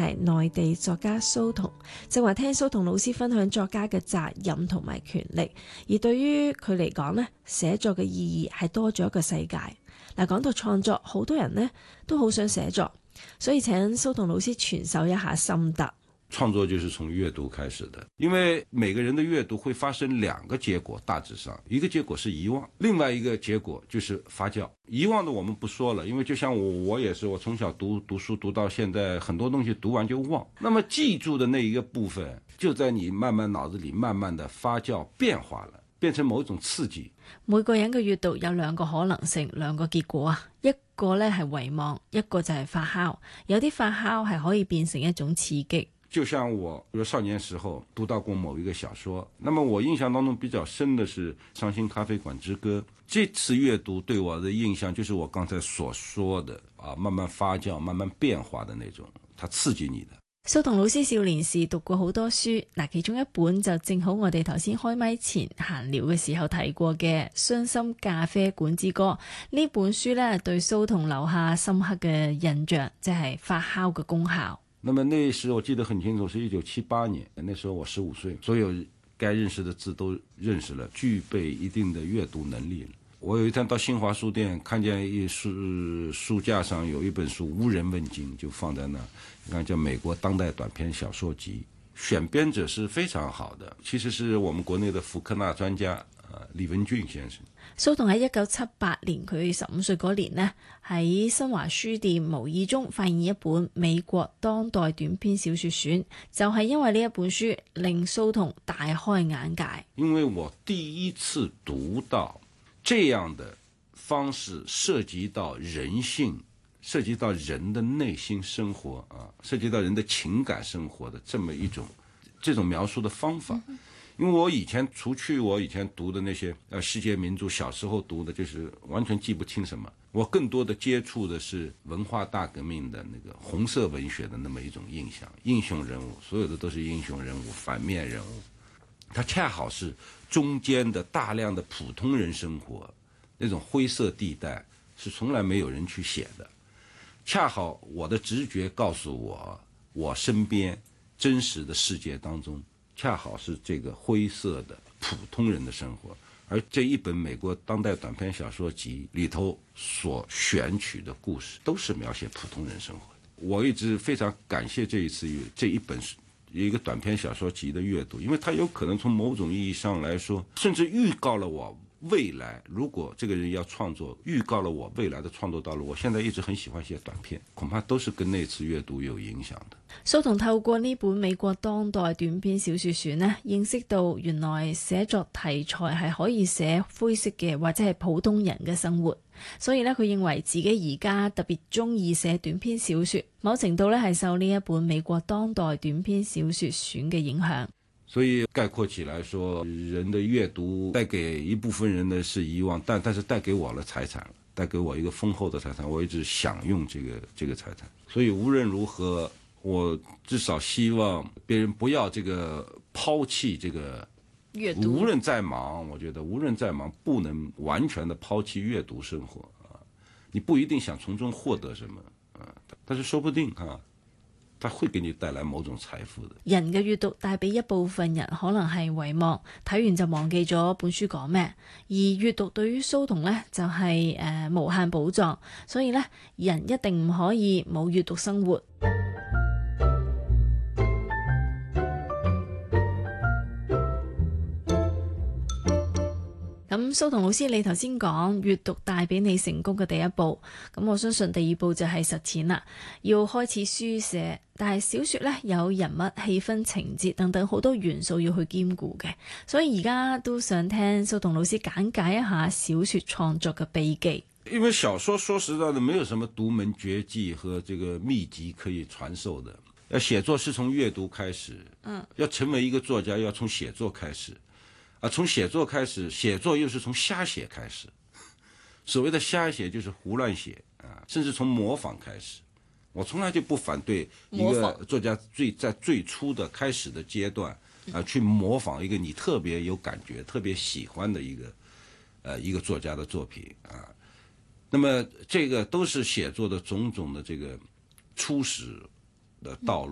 係內地作家蘇童。正話聽蘇童老師分享作家嘅責任同埋權力，而對於佢嚟講呢，寫作嘅意義係多咗一個世界。嗱，講到創作，好多人呢都好想寫作，所以請蘇童老師傳授一下心得。 創作就是從閱讀開始的，因為每個人的閱讀會發生兩個結果，大致上一個結果是遺忘，另外一個結果就是發酵。遺忘的我們不說了，因為就像我也是，我從小讀書讀到現在，很多東西讀完就忘。那麼記住的那一個部分，就在你慢慢腦子裡慢慢的發酵變化了，變成某一種刺激。 每個人嘅閱讀有兩個可能性，兩個結果啊，一個呢係遺忘，一個就係發酵。有啲發酵係可以變成一種刺激。 就像我比如少年時候讀到過某一個小說，那麼我印象當中比較深的是《傷心咖啡館之歌》。這次閱讀對我的印象就是我剛才所說的慢慢發酵、慢慢變化的那種，它刺激你的。 蘇童老師少年時讀過好多書，嗱，其中一本就正好我哋頭先開咪前閒聊嘅時候提過嘅《傷心咖啡館之歌》。呢本書呢，對蘇童留下深刻嘅印象，即係發酵嘅功效。 那麼那時我記得很清楚，是1978年，那時候我15歲，所有該認識的字都認識了，具備一定的閱讀能力了。我有一天到新華書店，看見書架上有一本書無人問津，就放在那，你看叫《美國當代短篇小說集》，選編者是非常好的，其實是我們國內的福克納專家李文俊先生。 蘇童喺1978年，佢15歲嗰年呢，喺新華書店無意中發現一本美國當代短篇小說選，就係因為呢一本書令蘇童大開眼界。 因為我第一次讀到這樣的方式涉及到人性，涉及到人的內心生活涉及到人的情感生活的這麼一種這種描述的方法。因為我以前除去我以前讀的那些世界名著，小時候讀的就是完全記不清什麼，我更多的接觸的是文化大革命的那個紅色文學的那麼一種印象，英雄人物，所有的都是英雄人物，反面人物，它恰好是中間的大量的普通人生活那種灰色地帶是從來沒有人去寫的，恰好我的直覺告訴我，我身邊真實的世界當中恰好是這個灰色的普通人的生活，而這一本美國當代短篇小說集裏頭所選取的故事都是描寫普通人生活的。我一直非常感謝這一次這一本一個短篇小說集的閱讀，因為它有可能從某種意義上來說，甚至預告了我未來，如果這個人要創作，預告了我未來的創作道路。我現在一直很喜歡寫短篇，恐怕都是跟那次閱讀有影響的。 蘇童透過呢本美國當代短篇小說選呢，認識到原來寫作題材係可以寫灰色嘅或者係普通人嘅生活，所以呢，佢認為自己而家特別中意寫短篇小說，某程度呢係受呢一本美國當代短篇小說選嘅影響。 所以概括起來說，人的閱讀帶給一部分人的是遺忘，但是帶給我了財產，帶給我一個豐厚的財產，我一直享用這個財產。所以無論如何，我至少希望別人不要這個拋棄這個閱讀。無論再忙，我覺得無論再忙，不能完全的拋棄閱讀生活啊！你不一定想從中獲得什麼啊，但是說不定它會給你帶來某種財富的。 人嘅閱讀帶俾一部分人可能係遺忘，睇完就忘記咗本書講咩。而閱讀對於蘇童呢，就係無限寶藏，所以呢，人一定唔可以冇閱讀生活。咁蘇童老師，你頭先講閱讀帶俾你成功嘅第一步，咁我相信第二步就係實踐啦，要開始書寫。但係小說呢，有人物、氣氛、情節等等好多元素要去兼顧嘅，所以而家都想聽蘇童老師簡介一下小說創作嘅秘技。 因為小說說實在的，沒有什麼獨門絕技和這個秘籍可以傳授的。要寫作是從閱讀開始，要成為一個作家要從寫作開始。從寫作開始，寫作又是從瞎寫開始。所謂的瞎寫就是胡亂寫甚至從模仿開始。我從來就不反對一個作家在最初的開始的階段去模仿一個你特別有感覺、特別喜歡的一個作家的作品那麼這個都是寫作的種種的這個初始的道路。